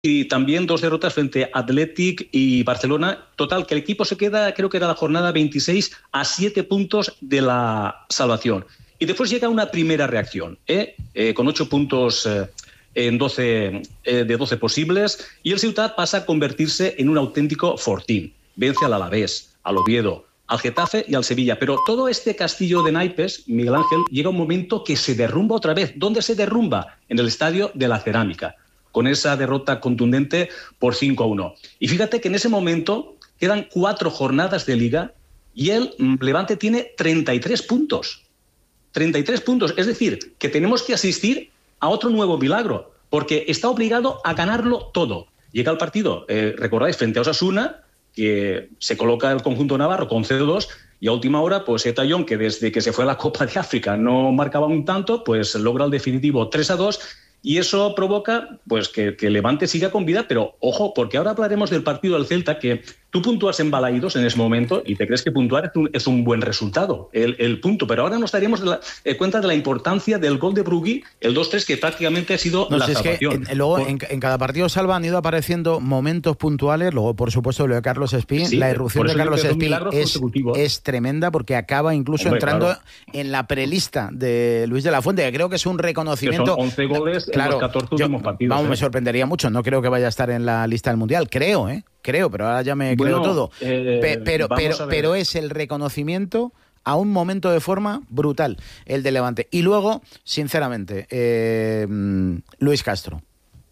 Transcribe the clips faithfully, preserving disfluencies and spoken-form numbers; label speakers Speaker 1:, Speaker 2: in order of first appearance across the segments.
Speaker 1: y también dos derrotas frente a Athletic y Barcelona. Total, que el equipo se queda, creo que era la jornada veintiséis, a siete puntos de la salvación. Y después llega una primera reacción, ¿eh? Eh, con ocho puntos eh, en doce, eh, de doce posibles, y el Ciutat pasa a convertirse en un auténtico fortín. Vence al Alavés, al Oviedo, al Getafe y al Sevilla. Pero todo este castillo de naipes, Miguel Ángel, llega un momento que se derrumba otra vez. ¿Dónde se derrumba? En el Estadio de la Cerámica, con esa derrota contundente por cinco a uno. Y fíjate que en ese momento quedan cuatro jornadas de Liga y el Levante tiene treinta y tres puntos. treinta y tres puntos. Es decir, que tenemos que asistir a otro nuevo milagro, porque está obligado a ganarlo todo. Llega el partido, eh, recordáis, frente a Osasuna, que se coloca el conjunto navarro con cero dos, y a última hora, pues Eta Young, que desde que se fue a la Copa de África no marcaba un tanto, pues logra el definitivo tres a dos, y eso provoca pues que, que Levante siga con vida. Pero ojo, porque ahora hablaremos del partido del Celta, que tú puntúas en Balaídos en ese momento y te crees que puntuar es un, es un buen resultado, el, el punto. Pero ahora nos daríamos de la, eh, cuenta de la importancia del gol de Brugui, el dos tres, que prácticamente ha sido
Speaker 2: no,
Speaker 1: la
Speaker 2: si
Speaker 1: salvación.
Speaker 2: Es que, en, luego,
Speaker 1: por...
Speaker 2: en, en cada partido, Salva, han ido apareciendo momentos puntuales. Luego, por supuesto, lo de Carlos Espín. Sí, la irrupción de Carlos Espín es, es tremenda, porque acaba incluso Hombre, entrando claro. en la prelista de Luis de la Fuente, que creo que es un reconocimiento.
Speaker 1: Que son once goles claro, en los catorce
Speaker 2: yo,
Speaker 1: últimos partidos.
Speaker 2: Vamos,
Speaker 1: ¿eh?
Speaker 2: me sorprendería mucho. No creo que vaya a estar en la lista del Mundial. Creo, ¿eh? Creo, pero ahora ya me
Speaker 1: bueno,
Speaker 2: creo todo.
Speaker 1: Eh,
Speaker 2: Pe pero, pero, pero es el reconocimiento a un momento de forma brutal, el de Levante. Y luego, sinceramente, eh, Luis Castro.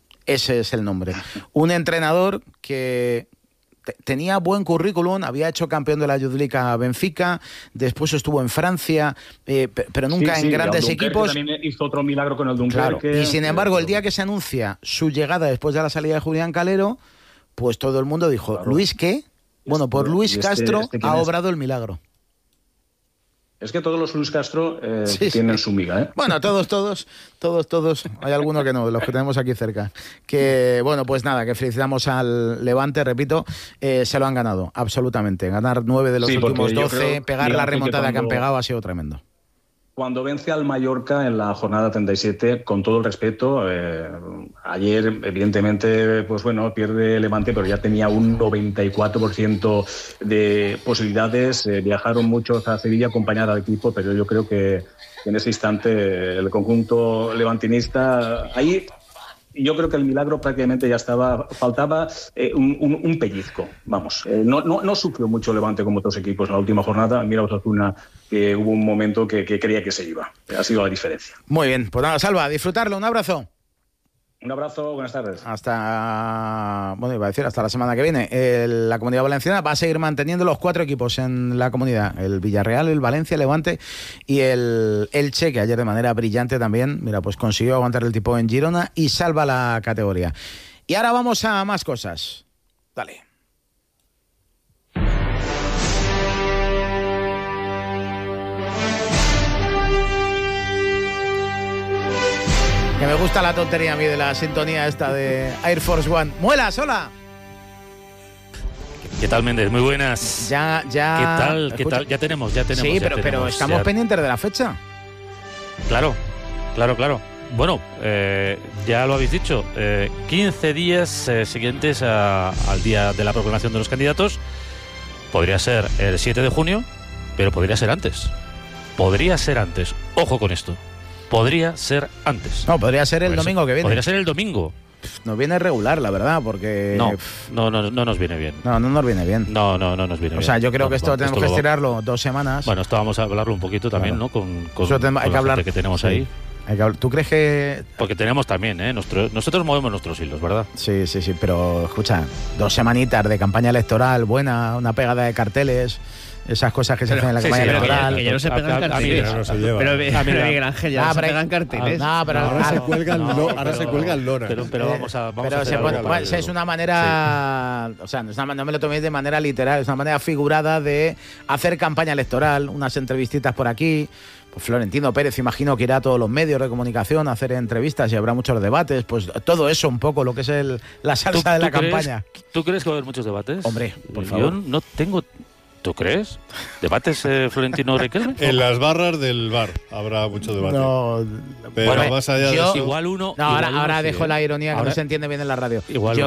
Speaker 2: Ese es el nombre. Un entrenador que tenía buen currículum, había hecho campeón de la Youth League a Benfica, después estuvo en Francia, eh, pero nunca sí, en sí, grandes equipos.
Speaker 1: También hizo otro milagro con el Dunkerque.
Speaker 2: Claro. Y sin embargo, el día que se anuncia su llegada después de la salida de Julián Calero, pues todo el mundo dijo, claro. ¿Luis qué? Bueno, por Luis este, Castro este ha obrado es? el milagro.
Speaker 1: Es que todos los Luis Castro eh, sí, tienen sí. su miga, ¿eh?
Speaker 2: Bueno, todos, todos, todos, todos. Hay alguno que no, de los que tenemos aquí cerca. Que, bueno, pues nada, que felicitamos al Levante, repito, eh, se lo han ganado, absolutamente. Ganar nueve de los sí, últimos doce, pegar la remontada que, cuando... que han pegado ha sido tremendo.
Speaker 1: Cuando vence al Mallorca en la jornada treinta y siete, con todo el respeto, eh, ayer evidentemente, pues bueno, pierde Levante, pero ya tenía un noventa y cuatro por ciento de posibilidades. Eh, viajaron muchos a Sevilla a acompañar al equipo, pero yo creo que en ese instante el conjunto levantinista, ahí yo creo que el milagro prácticamente ya estaba, faltaba eh, un, un, un pellizco, vamos. Eh, no, no, no sufrió mucho Levante como otros equipos en la última jornada. Mira Osasuna, que hubo un momento que, que creía que se iba. Ha sido la diferencia.
Speaker 2: Muy bien, pues nada, Salva, a disfrutarlo, un abrazo.
Speaker 1: Un abrazo, buenas tardes.
Speaker 2: Hasta, bueno, iba a decir, hasta la semana que viene. El, la Comunidad Valenciana va a seguir manteniendo los cuatro equipos en la comunidad. El Villarreal, el Valencia, el Levante y el Elche, que ayer de manera brillante también, mira, pues consiguió aguantar el tipo en Girona y salva la categoría. Y ahora vamos a más cosas. Dale. Que me gusta la tontería a mí de la sintonía esta de Air Force One. ¡Muelas, hola!
Speaker 3: ¿Qué tal, Méndez? Muy buenas.
Speaker 2: Ya, ya...
Speaker 3: ¿Qué tal? ¿Qué tal? Ya tenemos, ya tenemos.
Speaker 2: Sí,
Speaker 3: ya
Speaker 2: pero,
Speaker 3: tenemos,
Speaker 2: pero estamos
Speaker 3: ya...
Speaker 2: pendientes de la fecha.
Speaker 3: Claro, claro, claro. Bueno, eh, ya lo habéis dicho. Eh, quince días eh, siguientes a, al día de la proclamación de los candidatos. Podría ser el siete de junio, pero podría ser antes. Podría ser antes. Ojo con esto. Podría ser antes.
Speaker 2: No, podría ser el
Speaker 3: podría
Speaker 2: domingo
Speaker 3: ser,
Speaker 2: que viene.
Speaker 3: Podría ser el domingo.
Speaker 2: Nos viene regular, la verdad, porque...
Speaker 3: No, no, no, no nos viene bien.
Speaker 2: No, no nos viene bien.
Speaker 3: No, no, no nos viene bien.
Speaker 2: O sea, yo creo
Speaker 3: no,
Speaker 2: que esto
Speaker 3: no,
Speaker 2: tenemos
Speaker 3: esto
Speaker 2: que
Speaker 3: lo...
Speaker 2: estirarlo dos semanas.
Speaker 3: Bueno, esto vamos a hablarlo un poquito también, claro. ¿no? Con, con,
Speaker 2: Eso ten...
Speaker 3: con
Speaker 2: hay que hablar
Speaker 3: que tenemos
Speaker 2: sí.
Speaker 3: ahí.
Speaker 2: Hay que hablar. ¿Tú crees que...?
Speaker 3: Porque tenemos también, ¿eh? Nuestro... Nosotros movemos nuestros hilos, ¿verdad?
Speaker 2: Sí, sí, sí, pero escucha, dos semanitas de campaña electoral buena, una pegada de carteles... Esas cosas que se
Speaker 4: pero,
Speaker 2: hacen en la
Speaker 4: sí,
Speaker 2: campaña
Speaker 4: sí,
Speaker 2: electoral.
Speaker 4: Que ya no se pegan carteles.
Speaker 5: No se lleva.
Speaker 4: Pero Miguel Ángel, ya no se pegan carteles.
Speaker 2: No, pero
Speaker 5: ahora
Speaker 2: ah,
Speaker 5: se cuelgan,
Speaker 3: no,
Speaker 5: no,
Speaker 3: pero,
Speaker 5: ahora se cuelgan lonas.
Speaker 3: Pero, pero vamos a vamos
Speaker 2: pero
Speaker 3: a hacer
Speaker 2: se pone,
Speaker 3: algo,
Speaker 2: es una manera, sí. o sea, no, es una, no me lo toméis de manera literal, es una manera figurada de hacer campaña electoral, unas entrevistitas por aquí. Pues Florentino Pérez, imagino que irá a todos los medios de comunicación a hacer entrevistas y habrá muchos debates. Pues todo eso, un poco lo que es el, la salsa de la
Speaker 3: crees,
Speaker 2: campaña.
Speaker 3: ¿Tú crees que va a haber muchos debates?
Speaker 2: Hombre, por
Speaker 3: Yo
Speaker 2: favor.
Speaker 3: no tengo ¿Tú crees? ¿Debates eh, Florentino Riquelme?
Speaker 5: En las barras del bar habrá mucho debate.
Speaker 2: No,
Speaker 5: pero
Speaker 2: bueno,
Speaker 5: más allá
Speaker 2: yo,
Speaker 5: de eso...
Speaker 3: Igual uno...
Speaker 2: No,
Speaker 3: igual
Speaker 2: ahora,
Speaker 3: uno
Speaker 2: ahora
Speaker 3: sí,
Speaker 2: dejo
Speaker 3: ¿eh?
Speaker 2: la ironía que
Speaker 3: ahora,
Speaker 2: no se entiende bien en la radio.
Speaker 3: Igual
Speaker 2: yo